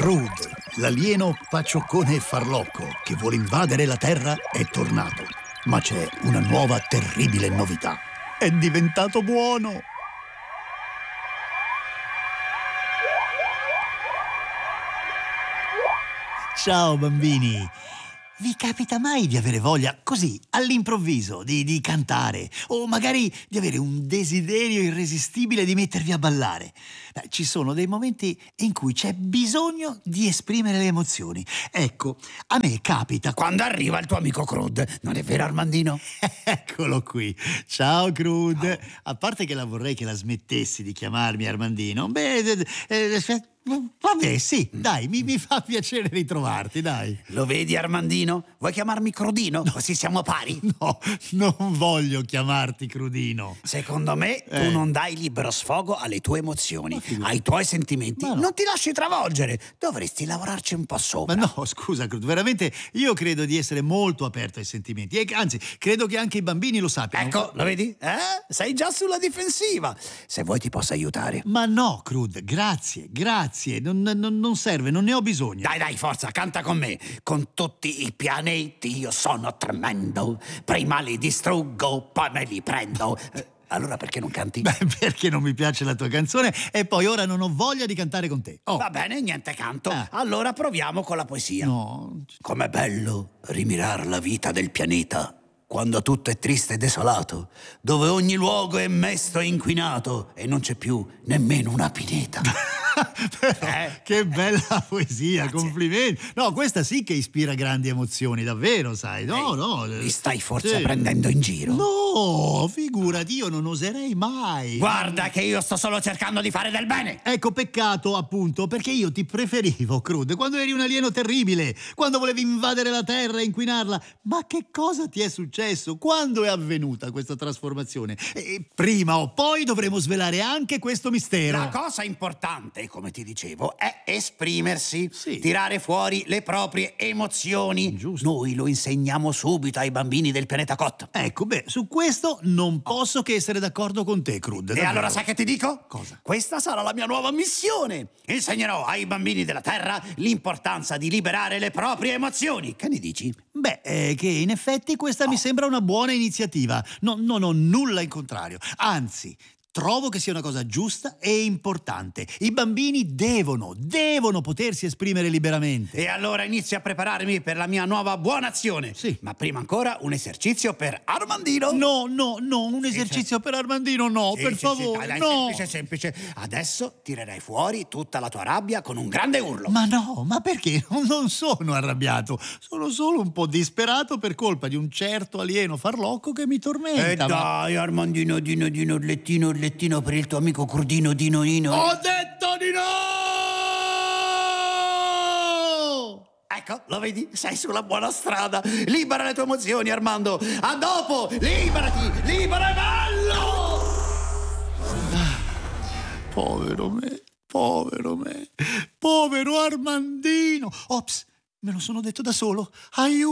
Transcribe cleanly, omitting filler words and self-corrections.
Crude, l'alieno pacioccone e farlocco che vuole invadere la Terra, è tornato. Ma c'è una nuova terribile novità. È diventato buono! Ciao bambini! Vi capita mai di avere voglia, così, all'improvviso, di cantare? O magari di avere un desiderio irresistibile di mettervi a ballare? Beh, ci sono dei momenti in cui c'è bisogno di esprimere le emozioni. Ecco, a me capita... Quando arriva il tuo amico Crude, non è vero Armandino? Eccolo qui. Ciao Crude. A parte che la vorrei che la smettessi di chiamarmi Armandino. Vabbè, sì, dai, mi fa piacere ritrovarti, dai. Lo vedi Armandino? Vuoi chiamarmi Crudino? Così siamo pari? No, non voglio chiamarti Crudino. Secondo me tu non dai libero sfogo alle tue emozioni, ai tuoi sentimenti. No. Non ti lasci travolgere. Dovresti lavorarci un po' sopra. Ma no, scusa Crude, veramente io credo di essere molto aperto ai sentimenti e anzi, credo che anche i bambini lo sappiano. Ecco, lo vedi? Sei già sulla difensiva. Se vuoi ti posso aiutare. Ma no, Crude, grazie. Non serve, non ne ho bisogno. Dai, forza, canta con me. Con tutti i pianeti io sono tremendo. Prima li distruggo, poi me li prendo. Allora perché non canti? Beh, perché non mi piace la tua canzone e poi ora non ho voglia di cantare con te. Va bene, niente canto. Allora proviamo con la poesia. No. Com'è bello rimirar la vita del pianeta quando tutto è triste e desolato, dove ogni luogo è mesto e inquinato e non c'è più nemmeno una pineta. Che bella poesia, Grazie. Complimenti. No, questa sì che ispira grandi emozioni, davvero, sai. No. Mi stai forse Sì. prendendo in giro? No, figurati, io non oserei mai. Guarda che io sto solo cercando di fare del bene. Ecco, peccato, appunto, perché io ti preferivo, Crude, quando eri un alieno terribile, quando volevi invadere la Terra e inquinarla. Ma che cosa ti è successo? Quando è avvenuta questa trasformazione? E prima o poi dovremo svelare anche questo mistero. La cosa importante, come ti dicevo, è esprimersi, Sì. tirare fuori le proprie emozioni. Giusto. Noi lo insegniamo subito ai bambini del pianeta Cot. Ecco, beh, su questo non posso che essere d'accordo con te, Crude. E davvero. allora sai che ti dico? Cosa? Questa sarà la mia nuova missione. Insegnerò ai bambini della Terra l'importanza di liberare le proprie emozioni. Che ne dici? Beh, che in effetti questa mi sembra una buona iniziativa. Non ho nulla in contrario. Anzi, trovo che sia una cosa giusta e importante. I bambini devono potersi esprimere liberamente. E allora inizio a prepararmi per la mia nuova buona azione. Sì. Ma prima ancora un esercizio per Armandino. No, un esercizio per Armandino no, Sì, per sì, favore, dai, no. semplice. Adesso tirerai fuori tutta la tua rabbia con un grande urlo. Ma no, ma perché? Non sono arrabbiato. Sono solo un po' disperato per colpa di un certo alieno farlocco che mi tormenta. Dai, Armandino, Dino, lettino per il tuo amico Crudino, Dino. Ho detto di no! Ecco, lo vedi? Sei sulla buona strada. Libera le tue emozioni, Armando. A dopo! Liberati! Libera e ballo! Povero me, povero Armandino. Ops, me lo sono detto da solo. Aiuto!